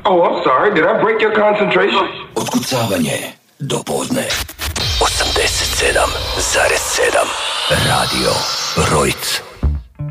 Oh, I'm sorry. Did I break your concentration? Otkucavanje do podne. 87,7 Radio Rojc.